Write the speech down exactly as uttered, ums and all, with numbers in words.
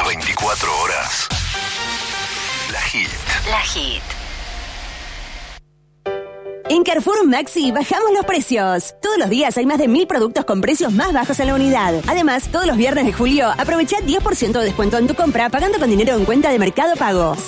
veinticuatro horas. La Hit. La Hit. En Carrefour Maxi bajamos los precios. Todos los días hay más de mil productos con precios más bajos en la unidad. Además, todos los viernes de julio aprovecha diez por ciento de descuento en tu compra pagando con dinero en cuenta de Mercado Pago.